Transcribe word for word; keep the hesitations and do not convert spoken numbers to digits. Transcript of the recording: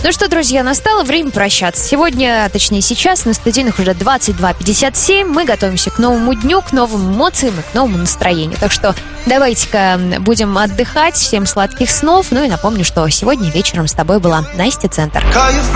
Ну что, друзья, настало время прощаться. Сегодня, точнее сейчас, на студийных уже двадцать два пятьдесят семь. Мы готовимся к новому дню, к новым эмоциям и к новому настроению. Так что давайте-ка будем отдыхать. Всем сладких снов. Ну и напомню, что сегодня вечером с тобой была Настя Центр.